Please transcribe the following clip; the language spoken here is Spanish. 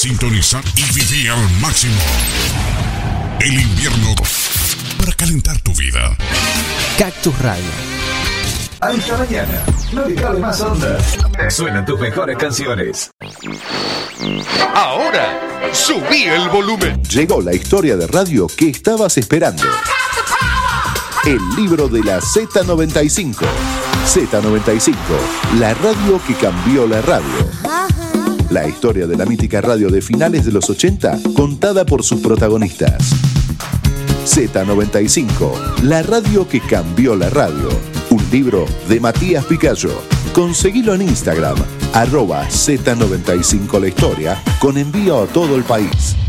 Sintonizar y vivir al máximo el invierno para calentar tu vida. Cactus Radio. Hasta mañana. No le cabe más onda. Suenan tus mejores canciones. Ahora, subí el volumen. Llegó la historia de radio que estabas esperando. El libro de la Z95. Z95, la radio que cambió la radio. La historia de la mítica radio de finales de los 80, contada por sus protagonistas. Z95, la radio que cambió la radio. Un libro de Matías Picayo. Conseguilo en Instagram, @Z95 la historia, con envío a todo el país.